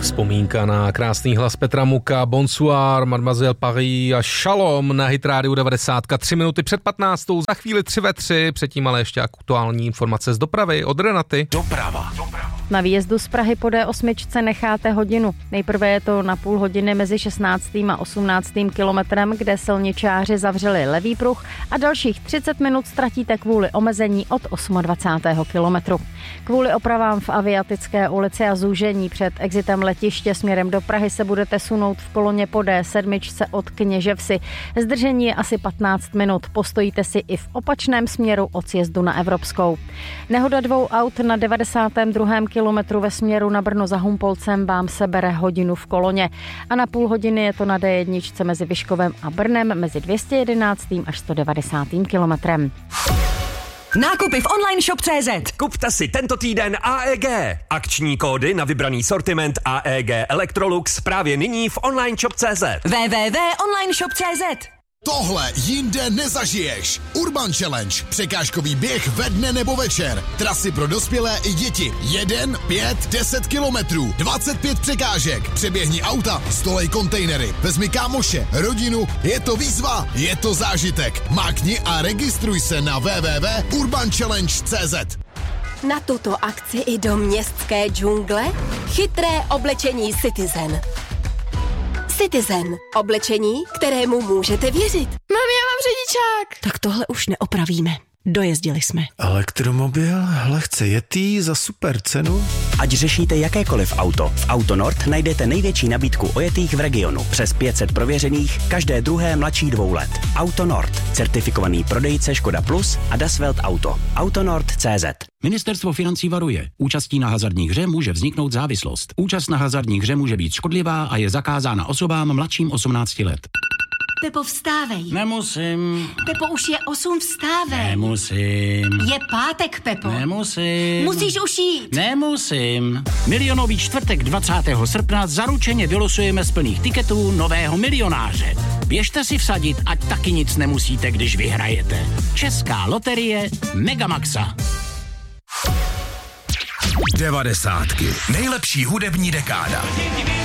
Vzpomínka na krásný hlas Petra Muka, Bonsoir, Mademoiselle Paris a Shalom na Hit Radio 90, 3 minuty před 15. Za chvíli 3 ve 3, předtím ale ještě aktuální informace z dopravy od Renaty. Doprava. Na výjezdu z Prahy po D8 necháte hodinu. Nejprve je to na půl hodiny mezi 16. a 18. kilometrem, kde silničáři zavřeli levý pruh a dalších 30 minut ztratíte kvůli omezení od 28. kilometru. Kvůli opravám v Aviatické ulici a zúžení před exitem letiště směrem do Prahy se budete sunout v koloně po D7 od Kněževsi. Zdržení je asi 15 minut. Postojíte si i v opačném směru od sjezdu na Evropskou. Nehoda 2 aut na 92. kilometru ve směru na Brno za Humpolcem vám sebere hodinu v koloně. A na půl hodiny je to na D1 mezi Vyškovem a Brnem mezi 211. až 190. kilometrem. Nákupy v online shop.cz. Kupte si tento týden AEG. Akční kódy na vybraný sortiment AEG Electrolux právě nyní v online shop.cz. www.onlineshop.cz. Tohle jinde nezažiješ. Urban Challenge. Překážkový běh ve dne nebo večer. Trasy pro dospělé i děti. 1, 5, 10 kilometrů. 25 překážek. Přeběhni auta, stolej kontejnery. Vezmi kámoše, rodinu. Je to výzva, je to zážitek. Mákni a registruj se na www.urbanchallenge.cz. Na tuto akci i do městské džungle chytré oblečení Citizen. Citizen. Oblečení, kterému můžete věřit. Mami, já mám řidičák. Tak tohle už neopravíme. Dojezdili jsme. Elektromobil, lehce jetý za super cenu. Ať řešíte jakékoliv auto, v Autonord najdete největší nabídku ojetých v regionu. Přes 500 prověřených, každé druhé mladší 2 let. Autonord, certifikovaný prodejce Škoda Plus a Das Welt Auto. Autonord.cz. Ministerstvo financí varuje. Účastí na hazardní hře může vzniknout závislost. Účast na hazardní hře může být škodlivá a je zakázána osobám mladším 18 let. Pepo, vstávej. Nemusím. Pepo, už je 8, vstávej. Nemusím. Je pátek, Pepo. Nemusím. Musíš už jít. Nemusím. Milionový čtvrtek 20. srpna zaručeně vylosujeme z plných tiketů nového milionáře. Běžte si vsadit, ať taky nic nemusíte, když vyhrajete. Česká loterie Megamaxa. 90. Nejlepší hudební dekáda.